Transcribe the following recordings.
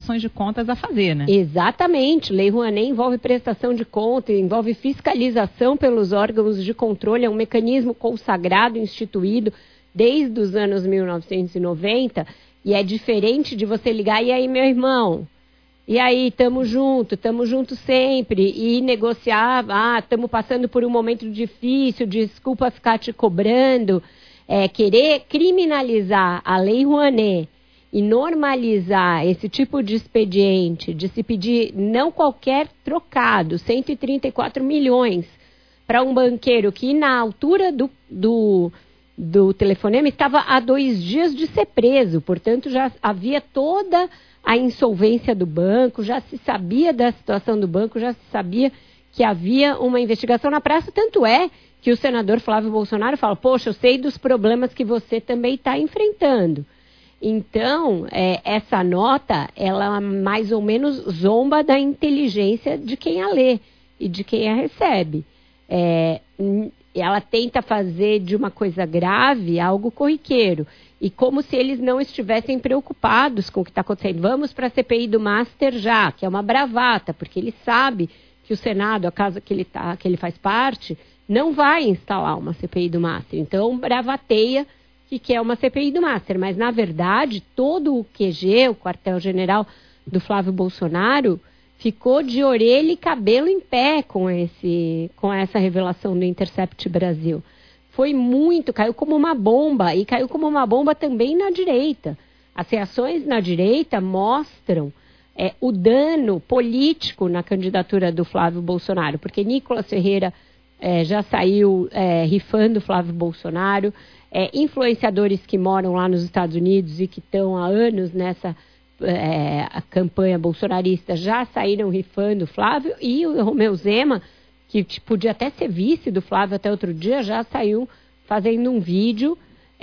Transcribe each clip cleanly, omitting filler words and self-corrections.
de contas a fazer, né? Exatamente. Lei Rouanet envolve prestação de conta, envolve fiscalização pelos órgãos de controle, é um mecanismo consagrado, instituído desde os anos 1990, e é diferente de você ligar, e aí, meu irmão? E aí, tamo junto sempre, e negociar, estamos passando por um momento difícil, desculpa ficar te cobrando, querer criminalizar a Lei Rouanet e normalizar esse tipo de expediente, de se pedir não qualquer trocado, 134 milhões, para um banqueiro que na altura do telefonema estava há 2 dias de ser preso, portanto já havia toda a insolvência do banco, já se sabia da situação do banco, já se sabia que havia uma investigação na praça, tanto é que o senador Flávio Bolsonaro fala, poxa, eu sei dos problemas que você também está enfrentando. Então, essa nota, ela mais ou menos zomba da inteligência de quem a lê e de quem a recebe. Ela tenta fazer de uma coisa grave algo corriqueiro. E como se eles não estivessem preocupados com o que está acontecendo. Vamos para a CPI do Master já, que é uma bravata, porque ele sabe que o Senado, a casa que ele faz parte, não vai instalar uma CPI do Master. Então, bravateia que quer uma CPI do Master, mas na verdade todo o QG, o quartel-general do Flávio Bolsonaro, ficou de orelha e cabelo em pé com essa revelação do Intercept Brasil. Caiu como uma bomba, e caiu como uma bomba também na direita. As reações na direita mostram o dano político na candidatura do Flávio Bolsonaro, porque Nicolas Ferreira já saiu rifando o Flávio Bolsonaro, influenciadores que moram lá nos Estados Unidos e que estão há anos nessa a campanha bolsonarista já saíram rifando o Flávio, e o Romeu Zema, que podia até ser vice do Flávio até outro dia, já saiu fazendo um vídeo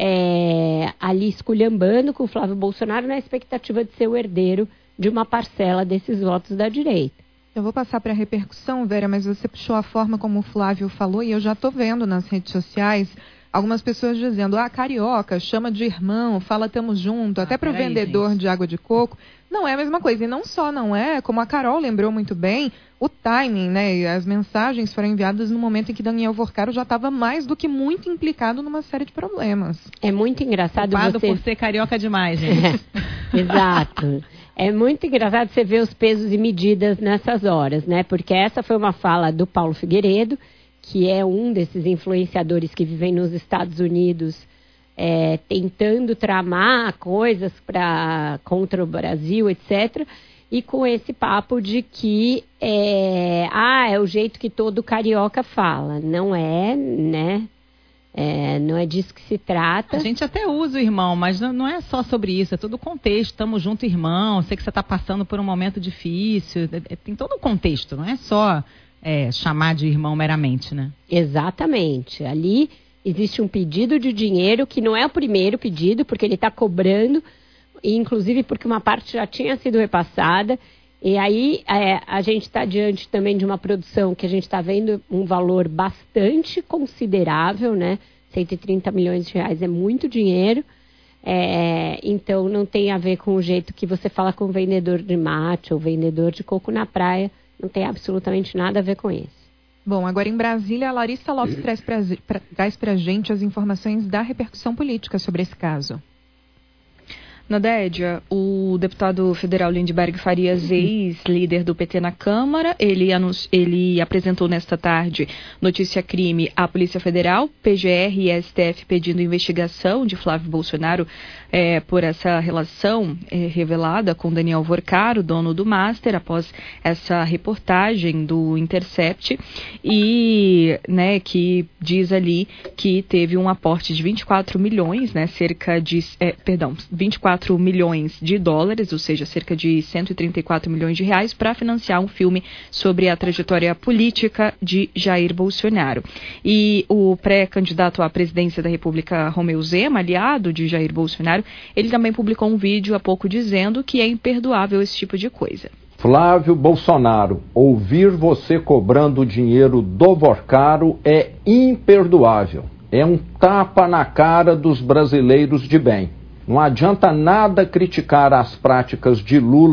ali esculhambando com o Flávio Bolsonaro na expectativa de ser o herdeiro de uma parcela desses votos da direita. Eu vou passar para a repercussão, Vera, mas você puxou a forma como o Flávio falou, e eu já estou vendo nas redes sociais algumas pessoas dizendo, carioca, chama de irmão, fala tamo junto, até para o vendedor gente. De água de coco. Não é a mesma coisa. E não só não é, como a Carol lembrou muito bem, o timing, né? As mensagens foram enviadas no momento em que Daniel Vorcaro já estava mais do que muito implicado numa série de problemas. É muito engraçado por ser carioca demais, gente. Exato. É muito engraçado você ver os pesos e medidas nessas horas, né? Porque essa foi uma fala do Paulo Figueiredo, que é um desses influenciadores que vivem nos Estados Unidos, tentando tramar coisas contra o Brasil, etc. E com esse papo de que é o jeito que todo carioca fala. Não é, né? Não é disso que se trata. A gente até usa o irmão, mas não é só sobre isso, é todo o contexto. Estamos junto, irmão, sei que você está passando por um momento difícil. Tem todo um contexto, não é só chamar de irmão meramente, né? Exatamente. Ali existe um pedido de dinheiro que não é o primeiro pedido, porque ele está cobrando, e inclusive porque uma parte já tinha sido repassada. E aí a gente está diante também de uma produção que a gente está vendo um valor bastante considerável, né? 130 milhões de reais é muito dinheiro. Então não tem a ver com o jeito que você fala com o vendedor de mate ou vendedor de coco na praia. Não tem absolutamente nada a ver com isso. Bom, agora em Brasília, a Larissa Lopes traz para a gente as informações da repercussão política sobre esse caso. Nadédia, o deputado federal Lindbergh Farias, ex-líder do PT na Câmara, ele apresentou nesta tarde notícia crime à Polícia Federal, PGR e STF pedindo investigação de Flávio Bolsonaro por essa relação revelada com Daniel Vorcaro, dono do Master, após essa reportagem do Intercept, e que diz ali que teve um aporte de 24 milhões, 24 milhões de dólares, ou seja, cerca de 134 milhões de reais, para financiar um filme sobre a trajetória política de Jair Bolsonaro. E o pré-candidato à presidência da República, Romeu Zema, aliado de Jair Bolsonaro, ele também publicou um vídeo há pouco dizendo que é imperdoável esse tipo de coisa. Flávio Bolsonaro, ouvir você cobrando dinheiro do Vorcaro é imperdoável. É um tapa na cara dos brasileiros de bem. Não adianta nada criticar as práticas de Lula